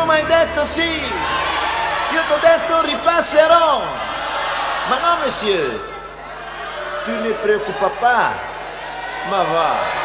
tu mi hai detto sì, io ti ho detto ripasserò. Ma no, monsieur, tu ne preoccupa pas, ma va.